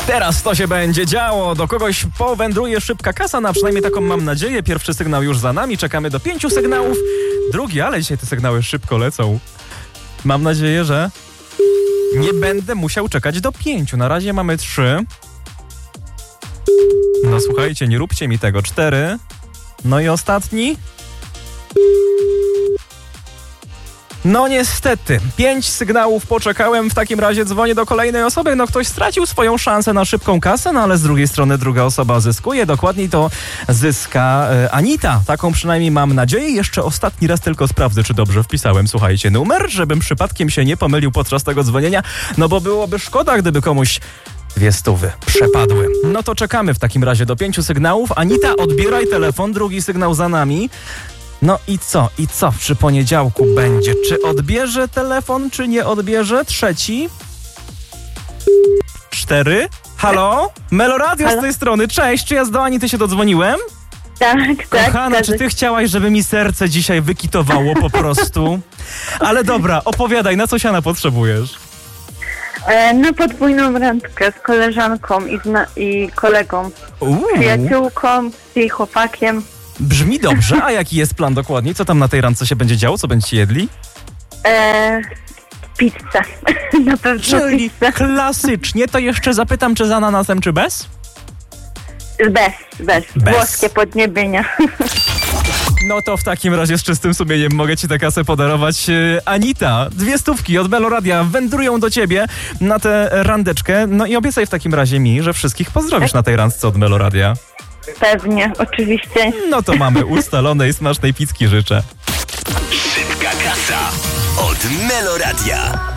Teraz to się będzie działo. Do kogoś powędruje szybka kasa, no a przynajmniej taką mam nadzieję. Pierwszy sygnał już za nami, czekamy do 5 sygnałów. Drugi, ale dzisiaj te sygnały szybko lecą. Mam nadzieję, że nie będę musiał czekać do 5. Na razie mamy 3. No słuchajcie, nie róbcie mi tego. 4. No i ostatni. No niestety, 5 sygnałów poczekałem, w takim razie dzwonię do kolejnej osoby. No ktoś stracił swoją szansę na szybką kasę, no ale z drugiej strony druga osoba zyskuje. Dokładniej to zyska Anita. Taką przynajmniej mam nadzieję. Jeszcze ostatni raz tylko sprawdzę, czy dobrze wpisałem, słuchajcie, numer, żebym przypadkiem się nie pomylił podczas tego dzwonienia, no bo byłoby szkoda, gdyby komuś 200 przepadły. No to czekamy w takim razie do 5 sygnałów. Anita, odbieraj telefon, drugi sygnał za nami. No i co? I co przy poniedziałku będzie? Czy odbierze telefon, czy nie odbierze? Trzeci. 4. Halo? Meloradio z tej strony. Cześć, czy ja do Anity się dodzwoniłem? Tak. Kochana, czy ty chciałaś, żeby mi serce dzisiaj wykitowało po prostu? Ale dobra, opowiadaj, na co siana potrzebujesz? Na podwójną randkę z koleżanką i kolegą. Przyjaciółką, z jej chłopakiem. Brzmi dobrze, a jaki jest plan dokładnie? Co tam na tej randce się będzie działo? Co będziecie jedli? Pizzę. Na pewno Czyli pizzę. klasycznie, to jeszcze zapytam, czy z ananasem, czy bez? Bez. Włoskie podniebienia. No to w takim razie z czystym sumieniem mogę ci tę kasę podarować. Anita, 200 od Meloradia wędrują do ciebie na tę randeczkę. No i obiecaj w takim razie mi, że wszystkich pozdrowisz na tej randce od Meloradia. Pewnie, oczywiście. No to mamy ustalone i smacznej pizzki życzę. Szybka kasa od Meloradia.